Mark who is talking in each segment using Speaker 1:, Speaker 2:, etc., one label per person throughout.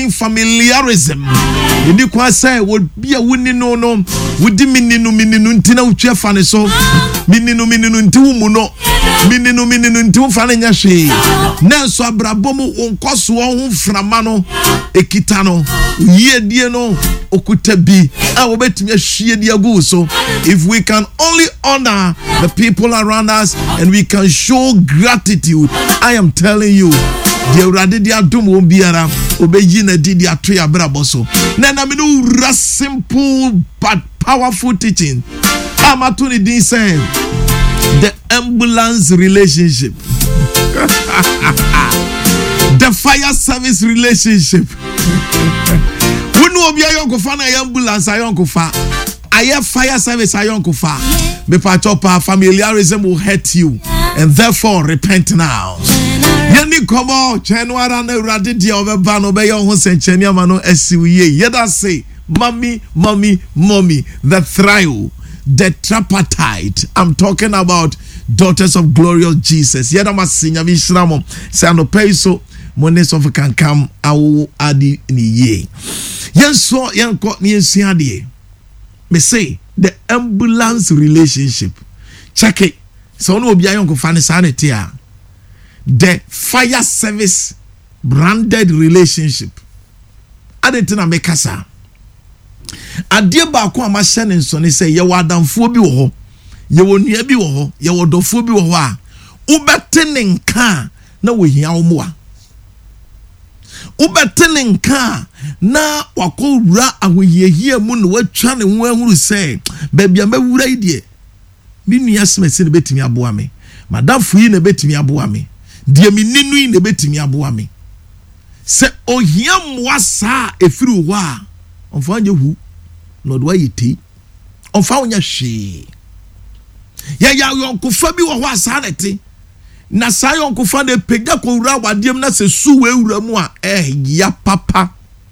Speaker 1: familiarism. Ini kwa say would be a winning no would mininu ntina utwe fane so mininu ntu muno mininu ntu fane nya hwe na so abrabom onkoso ho frama no ekita no yiedie no okuta bi a wo betimi ahwie die agu so. If we can only honor the people around us and we can show gratitude, I am telling you, the urade dia dum won biara obeyi na di dia to ya brabo so na na me no simple but powerful teaching. Amatuni din say the ambulance relationship. The fire service relationship. We know obi ayon ko fa na ambulance ayon ko fa. Aye fire service ayon ko fa. Me pa chopa familiarism will hurt you and therefore repent now. Yani komo January na urade dia obeba no be your ho senchani ama no asiwiye. Yeda say mommy the thrill, the tripartite. I'm talking about daughters of glorious Jesus. Yeda masinya bi shramo say no pay so money so can come awu adi ni ye. Yenso yenko ni ensia de. Me say the ambulance relationship. Check it. So no obi ayon ko fa ne sanity a. The fire service branded relationship. Adentina mekasa. Adie ba ko amahye ne nso ne say ye wadamfo bi wo ho. Ye wonua bi wo ho, ye wodofo bi wo ho a. Ubete ne nka na wo hia wo mo a. Ubete ne nka na wakowura ahoyehia mu no watwa ne ho ahuru say baabia mawura idie. Mi nua smese ne betimi aboa me. Madamfo yi ne betimi aboa me. Die mi ninu yi ne betimi aboa me. Se ohia moa saa efiri ho a onfa anye hu no do ayiti onfa onya hwe ya yonkofa bi wo ho asa neti na saa yonkofa na pegya ko wura wadiem na se su we wura mu a ya papa.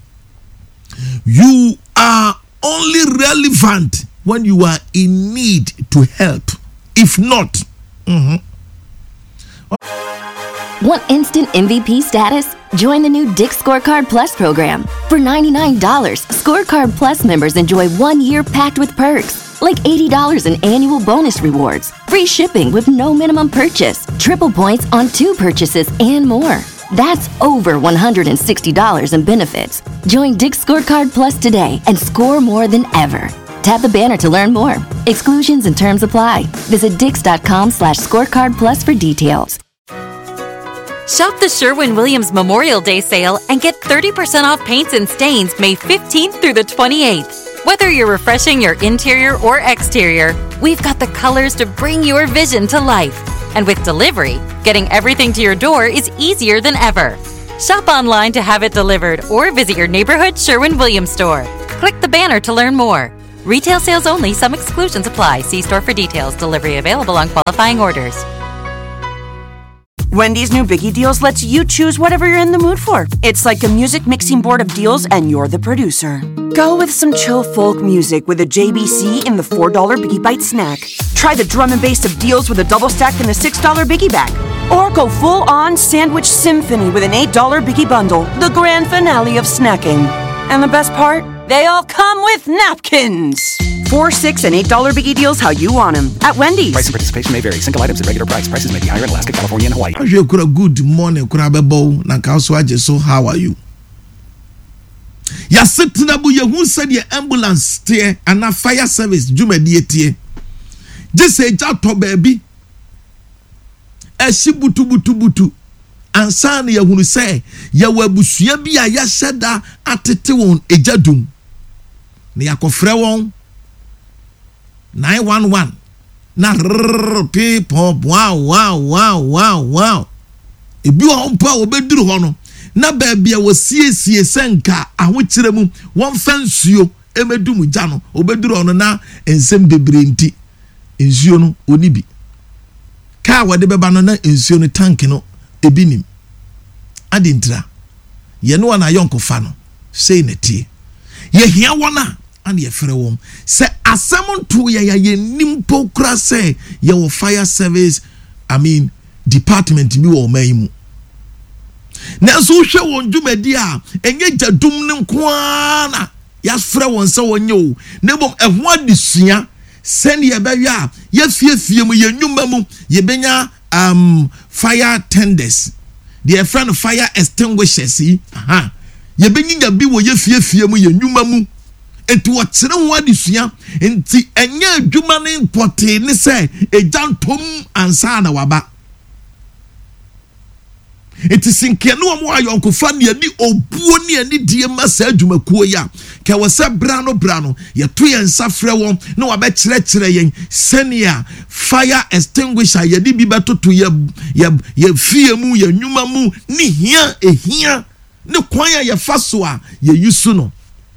Speaker 1: You are only relevant when you are in need to help. If not,
Speaker 2: Want instant MVP status? Join the new Dick's Scorecard Plus program. For $99, Scorecard Plus members enjoy 1 year packed with perks, like $80 in annual bonus rewards, free shipping with no minimum purchase, triple points on 2 purchases, and more. That's over $160 in benefits. Join Dick's Scorecard Plus today and score more than ever. Tap the banner to learn more. Exclusions and terms apply. Visit dix.com/scorecard plus for details.
Speaker 3: Shop the Sherwin-Williams Memorial Day sale and get 30% off paints and stains May 15th through the 28th. Whether you're refreshing your interior or exterior, we've got the colors to bring your vision to life. And with delivery, getting everything to your door is easier than ever. Shop online to have it delivered or visit your neighborhood Sherwin-Williams store. Click the banner to learn more. Retail sales only. Some exclusions apply. See store for details. Delivery available on qualifying orders.
Speaker 4: Wendy's new Biggie Deals lets you choose whatever you're in the mood for. It's like a music mixing board of deals and you're the producer. Go with some chill folk music with a JBC in the $4 Biggie Bite snack. Try the drum and bass of deals with a double stack in the $6 Biggie bag. Or go full-on sandwich symphony with an $8 Biggie bundle, the grand finale of snacking. And the best part? They all come with napkins. $4, $6, and $8 Biggie Deals how you want them at Wendy's.
Speaker 5: Price and participation may vary. Single items at regular price. Prices may be higher in Alaska, California, and Hawaii.
Speaker 1: Good morning, Kurabebo. So how are you? Ya sitting bu ye who said your ambulance tie and a fire service jumedie tie. Just say jato baby. Eshi butu. Ansani ya hunu say ya wabusua bi a ya sheda atete won ejadum. Ni yakofre won 911 na people wow ebi o mpa obeduru ho no na baabia wosiesie senka ahokyere mu won fansuo emedum gya no obeduru ho no na ensem bebre nti ensuo no onibi ka wade beba no na ensuo no tank no ebinim adintra ye no na yonkofa no sei netie ye hia wona and ye frɛ wom se asɛm nto ye nimpo kra se ye wo fire service department bi wo man mu nanso hwe won dwumadi a enye jadum ne nkoana ya frɛ won sɛ wonye o na bom ɛho adesua send ye be ya ye fie mu ye nnwuma mu ye benya fire tenders the friend fire extinguishers ye benyinya bi wo ye fie mu ye nnwuma mu enti wo kyere ho adesua enti enye adwuma ne importe ne se ejantom ansa na waba enti sinke no mo ayonkofa ne ani obuo ne ani die masa adwumakuo ya ke wo se brano ye to ye nsafrɛ won na wa be kyerɛkyerɛ yen senia fire extinguisher ye di bi betoto ye fie mu ye nnwuma mu ne ehia ne kwan ya ye faso a ye yusu no.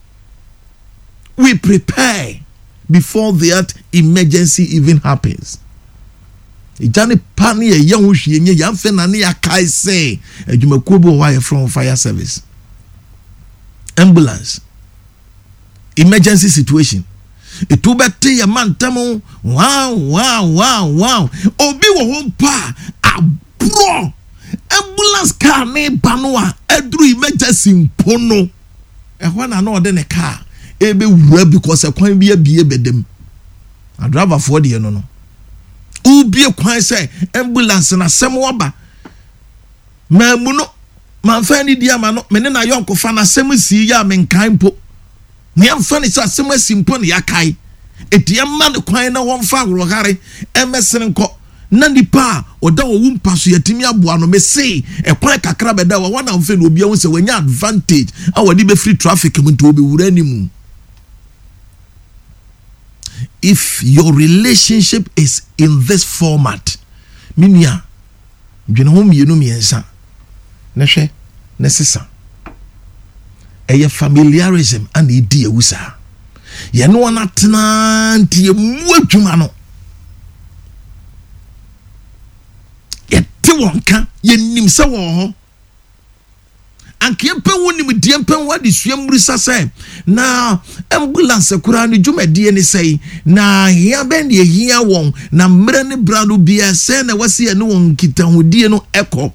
Speaker 1: We prepare before that emergency even happens. Ijani pani ye yahu hwienye yamfe na ne yakai say adwumakuo bo wa from fire service, ambulance, emergency situation. Itu bete ya mantamo wow obi wo ho pa abro ambulance car ne banoa edru emergency mpono ehwa na no de ne car ebe wura because ekwan bi abie bedem a driver for de no ubie kwan say ambulance na sem waba mamu no manfa ni dia ma no me ne na yonko fa na sem si ya menkan po ne amfa ni sa sem asimpo ne yakai etie ma ne kwan na wonfa rohare emesen nko na nipa oda wo wumpa so yatimi aboa no me say ekwan kakra beda wa wana mfe no obi a won se wanya advantage a wadi be free traffic mu to obi wura ni mu. If your relationship is in this format, minia, you know me, you know me, ensa, neshe, nesisa. Eye familiarism and idea usa. Ye no anatna ye muadwuma no. Ye te wonka ye nim se wo ho. Anke yempen woni me diempen wa de suamurisa say na ambulance kura ne dwumadi ne say na hia ben de hia won na mre ne brado bia say na wase ne won kitahudie no eko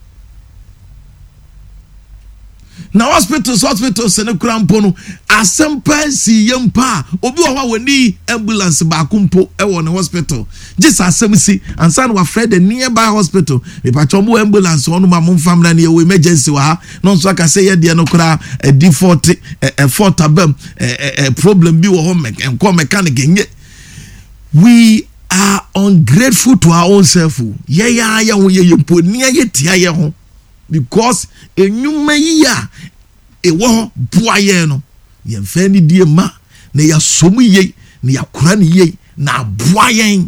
Speaker 1: na hospitals ne kura mpo no asempa si yempa obi wo ha woni ambulance ba kumpo e wo ne hospital just asem si ansa na wa fred the nearby hospital me pa chomo ambulance ono ma mo famra ne emergency wa ha no so aka say ye de no kura default fault abam problem bi wo ho mechanic nye. We are ungrateful to our own self. Ye ho ye poni ye tia ye ho because enyuma ya ewo boaye no ye mfa ni die ma na ya somu ye na ya kura ni ye na boaye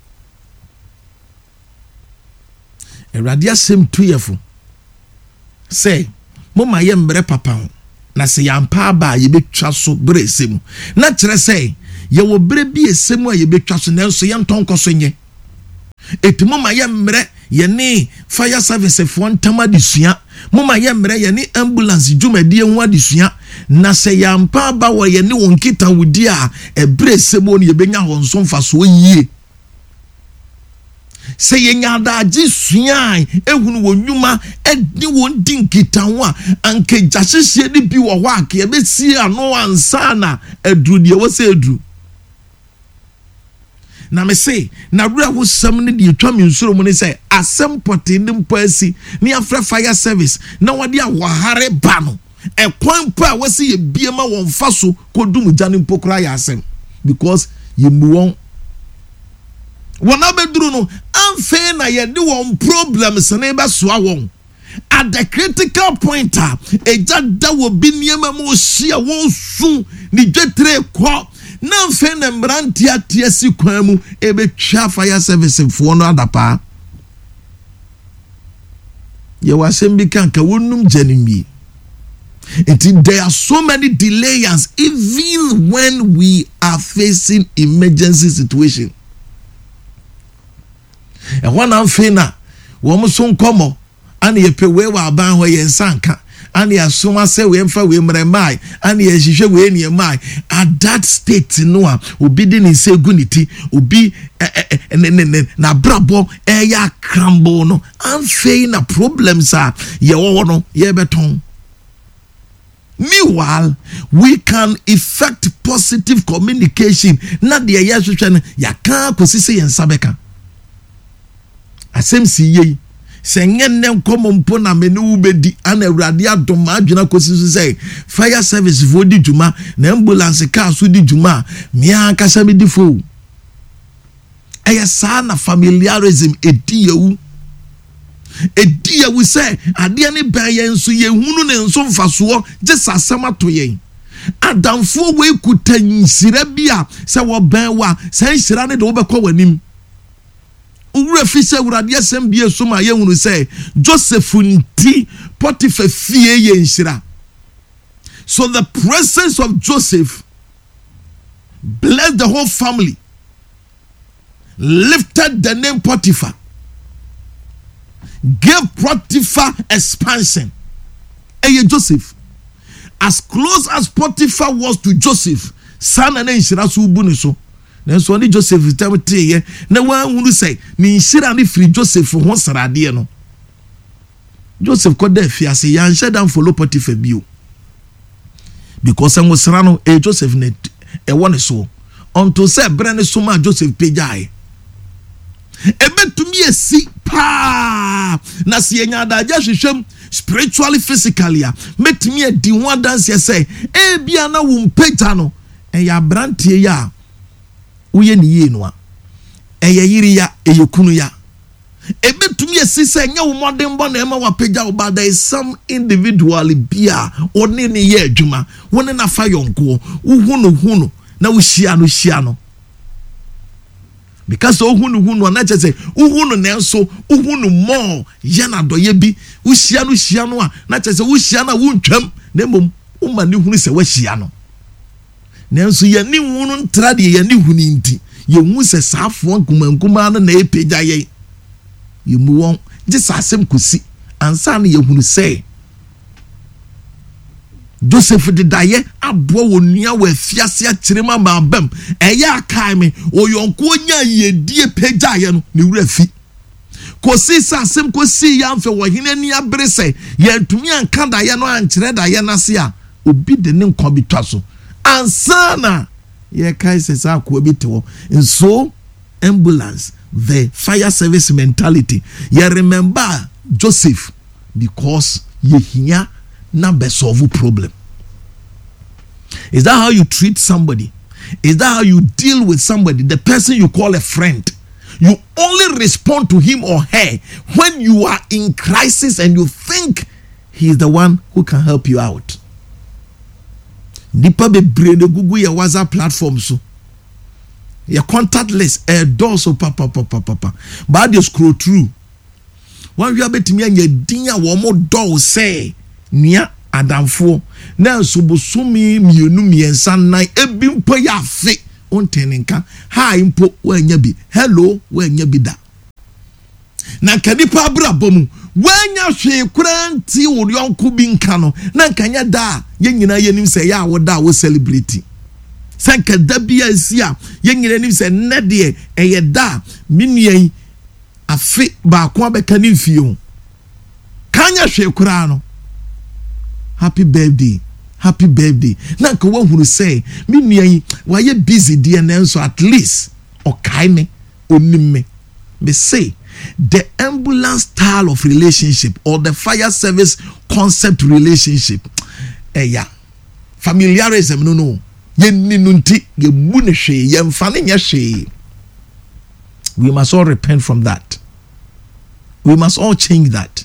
Speaker 1: eradia sem tuyefo say mama ye mbre papa na se yampa ba ye betwa so bre sem na kire say ye wo bre bi esem a ye betwa so na so ye ntonko so nye etimoma ye mbre ye ne fire service for ntama disua mama ye mbre ye ne ambulance dwumadie ho adesua na se yampa ba wo ye ne won kita wudi a ebre sebo ne ye benya ho nso mfa so yie se ye nyada agi sua ehunu wonwuma edi won dinkita ho a anke gyahyehyɛ de bi wo ho ake be si ano ansa na aduru de wo se aduru na me say na wura wo sam ne de atwa me nsoro mu ne say asem pote ne mpasi ne afra fire service na wode awahare ba no ekwan pa wose ye biema won fa so kodum jane mpokra ya asem because ye mu won wona beduru no amfe na ye de won problems ne ba so awon at the critical point eja da wo bi niema mo hia won su ni dwetre ko na mfe na mbranti atiasi kwan mu ebetwa fire service fo no adapa ye wasem bi kanka wonum janimi. There are so many delays even when we are facing emergency situation. And one amfe na wo mo so nkomo ana ye pe we wa ban ho ye nsanka and ya soma say we emfa we mremai and ya hihwe we nie mai at that state no a obi de ni se guniti obi na brabo ya cramble no amfei na problems a ye wo no ye beton. Meanwhile, we can effect positive communication. Na de ya hwehwe ya kan kosisi yen sabeka. Asem si ye. Senye nem komompo na mene ubedi ana awurade adom adwena kosisi say fire service fo di djuma na ambulance car so di djuma me akasa me di fo. Eya sa na familiarism ediyewu say ade ne ban yen so ye hunu ne nso mfaso je sasem ato yen adamfo we kutansira bia se wo ban wa se nhira ne de wo bekọ wanim ura fi se urade asem bia so ma ye hunu say Joseph nti Potiphar fie ye nhira. So the presence of Joseph blessed the whole family, lifted the name Potiphar, gave Potiphar expansion. Joseph, as close as Potiphar was to Joseph, son and Nshira so bu ne so. Then so ni Joseph tell me na wan hunu say ni Nshira ni free Joseph ho sarade no. Joseph ko da fiase yan shedan follow Potiphar bio. Because en wasra no Joseph ne won so. Unto say brand so ma Joseph pejai. Ebetumi esi pa na se nya da ja hwehwem spiritually physically metumi adi one dance say bia na wo mpeta no ya brantie ya uye ni ye no a yiri ya kunu ya ebetumi esi say nya wo modern bo na ema wa pega wo ba there is some individually bia oni ne ye adwuma woni na fa yonko uhunu na wo hia no because uhunu na che say uhunu nenso uhunu more yana doye bi uhia no a na che say uhia na wuntwam na mom uma ni hunu se wahia no nenso ye ni hunu ntrade ye ni hunu nti ye hu se saafo nkumankuma na epeja ye mu won je sasem kosi ansa na ye hunu se Joseph de daye abo wonua wa fiase akirema mabam eya kai me oyonko nya yedie pejaye no ne wura fi kosi sasem kosi ya mfe wo hene ni abere se ye ntumi anka daye no ankire daye na se a obi de ne nkwa bitwa so ansana ye kai se sa ko bitewo nso ambulance the fire service mentality you remember Joseph because ye hia na be solve problem. Is that how you treat somebody? Is that how you deal with somebody? The person you call a friend, you only respond to him or her when you are in crisis and you think he is the one who can help you out. Nipa be brain the Google your WhatsApp platform so your contact list door so papa but you scroll through when you are betting me and your dinner one more door say nia adamfo na sobosumi mienu miensa nan ebi mpo ya fe ontenenka ha impo wanya bi hello wanya bi da na kanipa abrabomu wanya hwe kuranti worionko bi nka no na nkanya da ye nyina yenim se ya woda wo celebrity sanka da bia sia ye nyina nim se nede eye da minuan afe ba ko abeka ni fie kanya hwe kura no happy birthday na nka wahuru say me nuan wa ye busy there nanso at least okai me onim me say the ambulance style of relationship or the fire service concept relationship familiarism no ye ninunti ye mu ne hwe ye mfa ne nya hwe. We must all repent from that. We must all change that.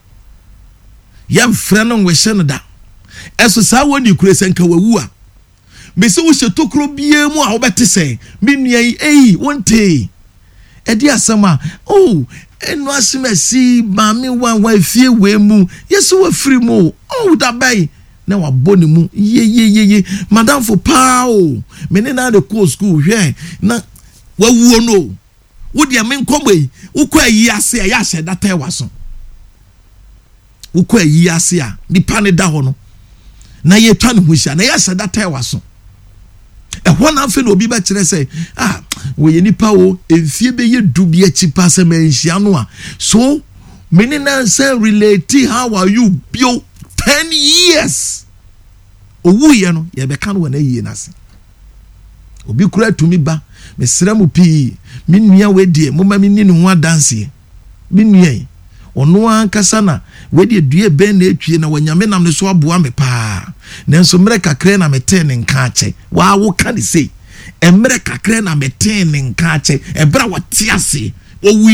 Speaker 1: Yam freno wehye da eso sa woni kure senka wawu a me se wo hyetokro bie mu a wo bete se me nuan wonte edi asema enu asimasi mami wa fie we mu yeso wa free mu da bai na wa boni mu ye madam for pao me ne na de co school hwe na wawu no wo dia me nkomwe wo kwa yi ase ya hye data e waso wokɔ ayi ase a nipa ne da hɔ no na yɛtwa ne ho hyia na yɛahyɛ data ɛwa so ɛhɔ na afei na obi bɛkyerɛ sɛ wɔyɛ nipa wo mfie bɛyɛ du bi akyi pa sɛ manhyia no a so mene na sɛ relate how are you bio 10 years owuiɛ no yɛbɛka no wɔ na yie n'ase obi kura tumi ba mesrɛ mu pii me nua wedie moma me ni ne ho adanse me nua yi ɔno ankasa na wedie due ben na etwie na wanyame nam ne so aboa me paa nanso mmerɛ kakra na mete ne nka akyɛ wa wo ka ne sei mmerɛ kakra na mete ne nka akyɛ ɛbra wɔte ase we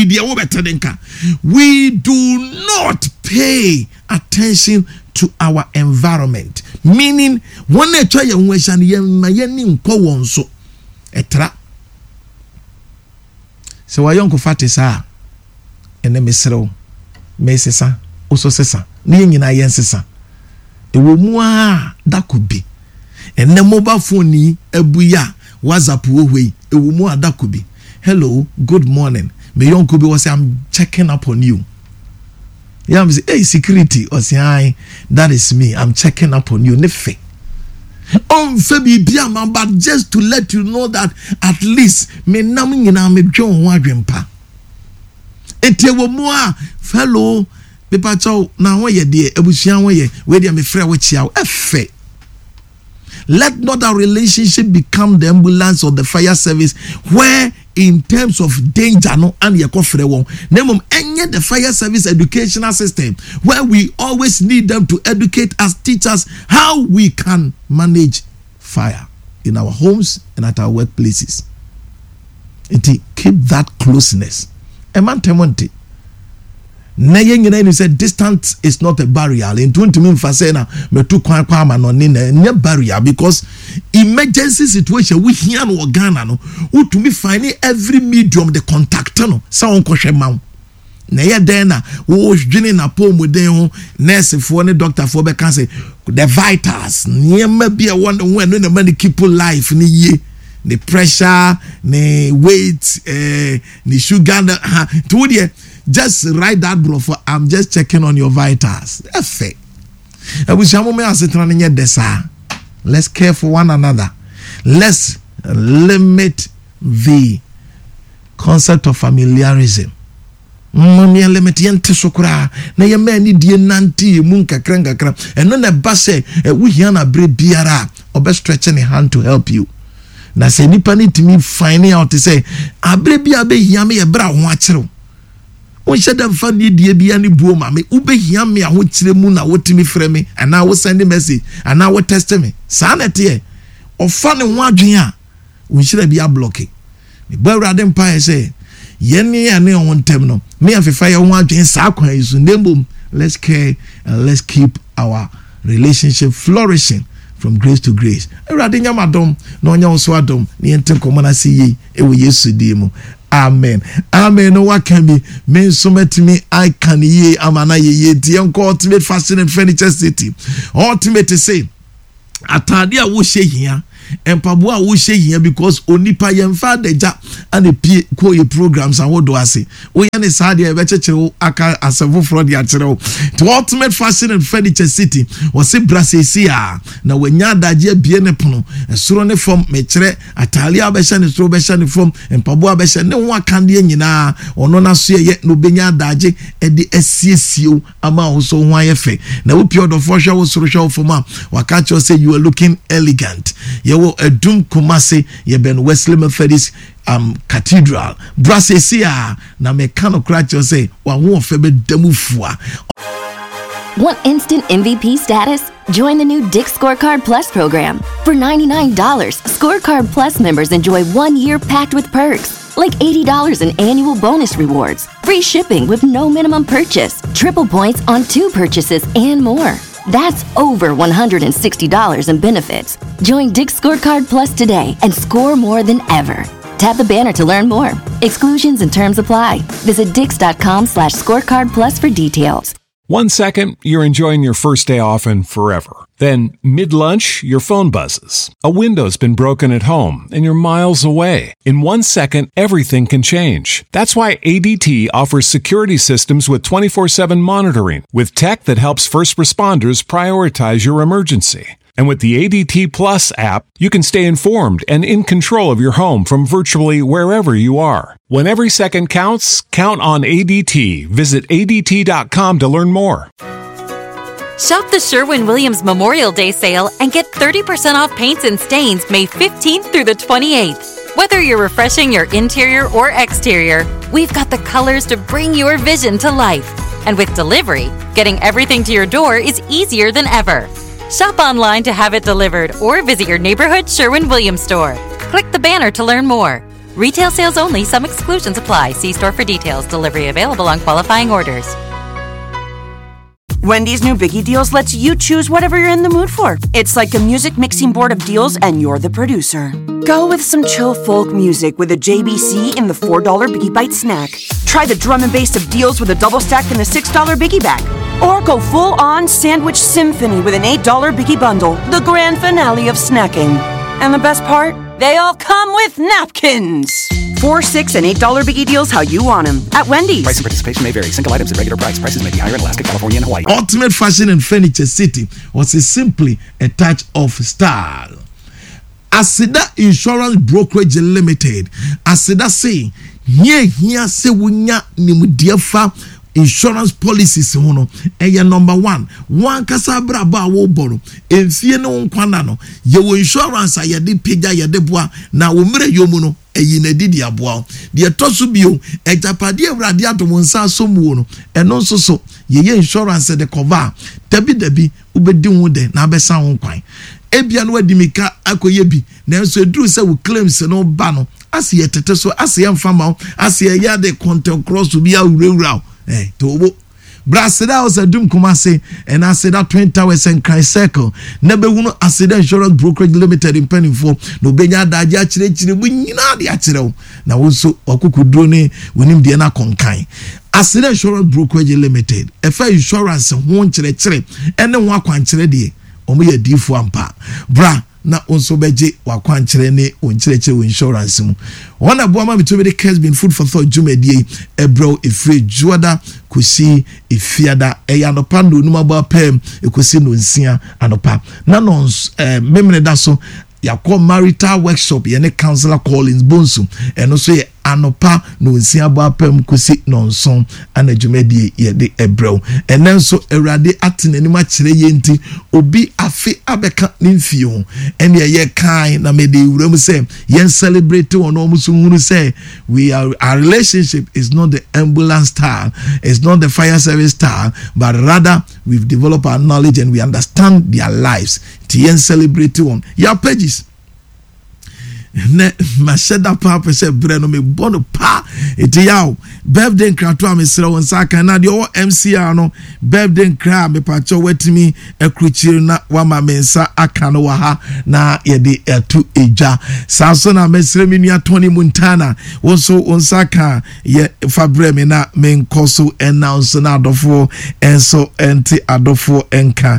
Speaker 1: do not pay attention to our environment, meaning one nature young weshan yen nkɔ wɔn so etra so wa yonko fatisa ene mesrew mesesa oso sesa ne nyina yen sesa ewo mu a da could be ene mobile phone ni abuya WhatsApp wo hwei ewo mu a da could be hello good morning me yonko be was say I'm checking up on you. Yeah, I'm say, hey, security or say, hi, that is me. I'm checking up on you. Nefe. But just to let you know that at least me namin na me John Wadrimpa. Etewo moa fellow people chow na wo ye de ebusuan wo ye we de me frɛ wo chia efe. Let not our relationship become the ambulance or the fire service where in terms of danger no and ye kofre won nemom enye the fire service educational system where we always need them to educate us, teach us how we can manage fire in our homes and at our workplaces. Keep that closeness. Emantemonte na yengina ni say distance is not a barrier. In 20 min fa say na me tu kwan ma no ne na barrier because emergency situation we here no Ghana no to me find every medium the contact no sa on kohwe ma na ye den na wo dwene na pom den ho nurse fo ne doctor fo be kan say the vitals niema bia won no na man keep life ni ye the pressure the weight the sugar to there. Just write that, bro. For I'm just checking on your vitals. That's fair. Let's care for one another. Let's limit the concept of familiarism. Mami limit yente sokura na ye mani die nanti mu nkakra eno na ba se we hia na bre biara obe stretching a hand to help you. Na se nipa ni timi finding out to say abre bia be hia me ye bra ho akere. On said them funny dear be any boom, me ube hear me a what na what me frame me, and now was sending message, and now what test me. Sanity or funny one junior, we should be a blocking. The Burrad Empire say, Yenny and neon one terminal. Me have a fire one junior sakwa is boom. Let's care and let's keep our relationship flourishing from grace to grace. Radinya madam, no one swadom, niente common see ye, it will yes demo. Amen. Amen. No what can be men so met me I can ye amana ye the ultimate fashion and furniture city. Ultimate to say atade a wo hye hia empabo a wo hye hia because onipa yemfa deja and the ko ye programs and wodo ase wo ye ne saa de e be chekere aka asefo fraud ya kire wo to ultimate fashion and furniture city was se brasesi a na wanya adaje bie ne pono esoro ne form me kire atale a be hye ne soro be hye ne form empabo a be hye ne ho aka de nyina ono na so ye no benya adaje e de asiesio ama wo so ho ayefe na wo pure do for hwe wo soro hwe wo form a waka cho say you are looking elegant. Yewo Edum Kumasi Yeben Wesley Methodist Cathedral Brasesia na mekano kracho say wa wo febe demufua.
Speaker 2: Want instant MVP status? Join the new Dick Scorecard Plus program. For $99, Scorecard Plus members enjoy 1 year packed with perks, like $80 in annual bonus rewards, free shipping with no minimum purchase, triple points on 2 purchases, and more. That's over $160 in benefits. Join Dick Scorecard Plus today and score more than ever. Tap the banner to learn more. Exclusions and terms apply. Visit dix.com/scorecard plus for details.
Speaker 6: 1 second, you're enjoying your first day off and forever. Then, mid-lunch, your phone buzzes. A window's been broken at home, and you're miles away. In 1 second, everything can change. That's why ADT offers security systems with 24/7 monitoring, with tech that helps first responders prioritize your emergency. And with the ADT Plus app, you can stay informed and in control of your home from virtually wherever you are. When every second counts, count on ADT. Visit ADT.com to learn more.
Speaker 3: Shop the Sherwin-Williams Memorial Day sale and get 30% off paints and stains May 15th through the 28th. Whether you're refreshing your interior or exterior, we've got the colors to bring your vision to life. And with delivery, getting everything to your door is easier than ever. Shop online to have it delivered or visit your neighborhood Sherwin-Williams store. Click the banner to learn more. Retail sales only. Some exclusions apply. See store for details. Delivery available on qualifying orders.
Speaker 4: Wendy's new Biggie Deals lets you choose whatever you're in the mood for. It's like a music mixing board of deals, and you're the producer. Go with some chill folk music with a JBC in the $4 Biggie Bite snack. Try the drum and bass of deals with a double stack in the $6 Biggie bag. Or go full-on sandwich symphony with an $8 Biggie bundle, the grand finale of snacking. And the best part? They all come with napkins. $4, $6, and $8 Biggie Deals how you want them at Wendy's.
Speaker 5: Price and participation may vary. Single items at regular price. Prices may be higher in Alaska, California, and Hawaii.
Speaker 1: Ultimate Fashion and Furniture City was simply a touch of style. Asida Insurance Brokerage Limited. Asida say, here se wunya nimudiefa insurance policies hono eye number 1 kasa braba wo boro enfie no nkwana no ye wo insurance ayede pega yede boa na wo mre yomu no eyi na didi aboa de toso bio ejapade awrade atom nsa somuo no eno nso so ye insurance de cover dabi ubedi hu de na abesa ho kwan ebia no adimika akoye bi na nso eduru se wo claims no ba no ase yetete so ase yemfama ase ya de content cross bi awurawura tobo Brasida was a doom kumase and Asida 20 Towers and Kai Circle. Never won Asida Insurance Brokerage Limited in Penny for no benya daja chile winina the achiro. Now also Okuku drone winim diana konkai. Asida Insurance Brokerage Limited. Efa insurance won chile and then wakwan chile die. Omuye difu ampa. Bra na onso beje wakwankyere ne onkyereke insurance mu wana boama bitobe de case been food for thought jumedie ebro efre juada kusi efiada eyanopa no numaba pem ekosi no nsia anopa na no memre da so yakọ marital workshop ye ne counselor Collins Bonsu eno so ye anopa no nsia ba pem kusi nonson anadwumedie ye de ebro enenso awrade atenanima kire ye nti obi afi abeka nimfie ho ene ye kan na me de wuram say yen celebrate on omusu hunu say our relationship is not the ambulance style, it's not the fire service style, but rather we've developed our knowledge and we understand their lives. Yen celebrate on your pages. Ne masheda pa pese breno me bono pa eti yawo birthday krato amesere won saka na de o MCR no birthday kra me pa cho wetimi ekruchiri na wama mensa aka no wa ha na ye de etu eja saso na mesere mi nua Tony Montana wonso onsaka ye fabre me na me nkoso announce na adofo enso enti adofo enka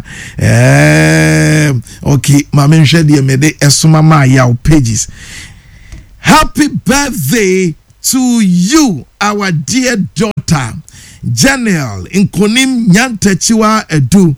Speaker 1: okay ma me hwe de me de esoma ma yawo pages. Happy birthday to you, our dear daughter, Janelle Nkonim Nyantechiwa Edu,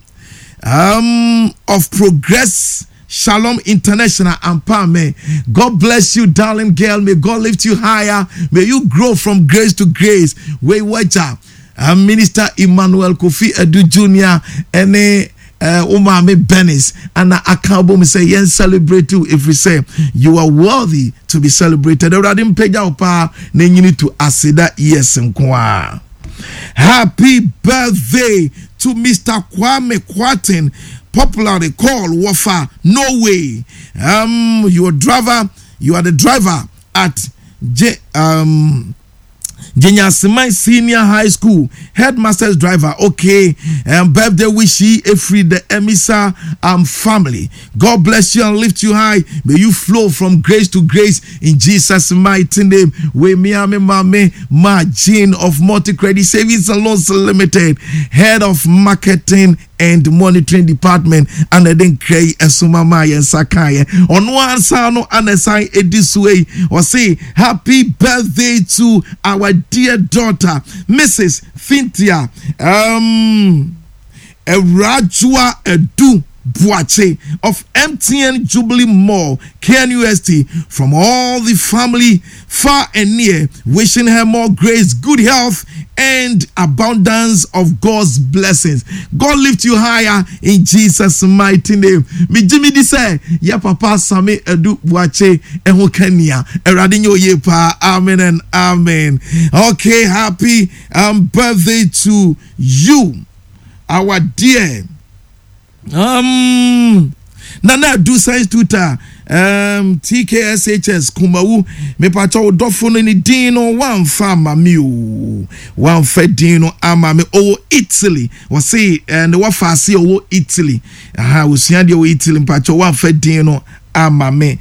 Speaker 1: of Progress Shalom International Ampame. God bless you, darling girl. May God lift you higher. May you grow from grace to grace. We watch out. Minister Emmanuel Kofi Edu Jr. and Umame Benis and Akabo me say yen celebrate you if we say you are worthy to be celebrated. Already mpega opa na nyini to Asida yes nkwa. Happy birthday to Mr. Kwame Kwatin, popularly called Wafa Norway. You are the driver at Jenyasimai Senior High School, headmaster's driver. Okay, birthday wish ye free the Emisa family. God bless you and lift you high. May you flow from grace to grace in Jesus' mighty name. We miame mame ma Jean of Multi Credit Savings and Loans Limited, head of marketing and monitoring department and then Kray Esumama and Sakaya. On one side, and a sign this way, or say, happy birthday to our dear daughter, Mrs. Cynthia. Rajua Edu Boache of MTN Jubilee Mall, KNUST, from all the family far and near, wishing her more grace, good health, and abundance of God's blessings. God lift you higher in Jesus' mighty name. Me Jimmy di say, ya papa Sami Edu Boache eho Kenya. Eradinyo yepa. Amen and amen. Okay, happy birthday to you, our dear Nana do science tutor TKSHS Kumawu me pacho dofo ni dino one farmer mew one fed dino ama me Italy was say and what fast o Italy aha we see o Italy pacho one fed dino ama me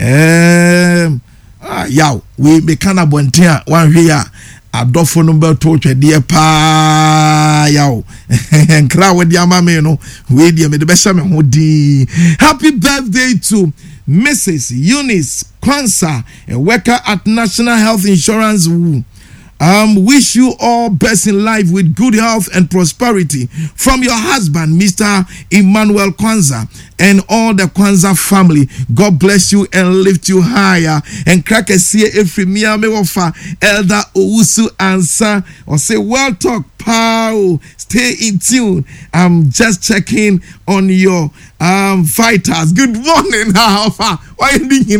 Speaker 1: yaw we be kana bontia one here adofo no beto twede pa yaw enkra we dia mama no we dia me de be sha me ho di. Happy birthday to Mrs. Eunice Kwansa, a worker at National Health Insurance. Wish you all best in life with good health and prosperity from your husband, Mr. Emmanuel Kwanza, and all the Kwanza family. God bless you and lift you higher. And crack a see if me offer Elder Owusu answer or say well talk. Pow, stay in tune. I'm just checking on your vitals. Good morning. How far? Why are you thinking?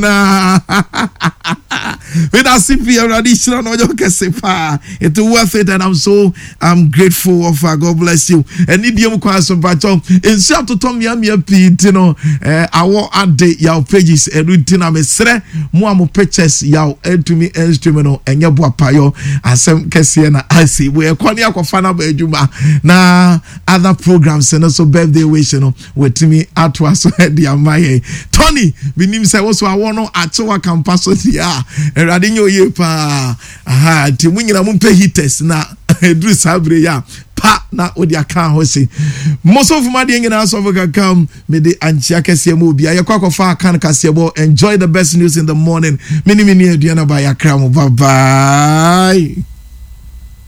Speaker 1: With a CP traditional no joke sepa. It's worth it, and I'm grateful of God bless you. And need you some pacho. In short to Tom Yamia Pete, you know, I want add your pages and routine. I'm a sre mo purchase your to me instrument and your payo and some Kessiana. I see we're calling na other programs and also birthday wish with me at was the my Tony binim say also I want atowa campus here radinyo ye pa aha ti munyina mu pe hitters na edu sabre ya pa na odi aka ho se most of my dey nyina so for come me dey anchia kese mu bia ye kwakofa kan kase bo. Enjoy the best news in the morning. Mini aduana ba yakra mo. Bye bye.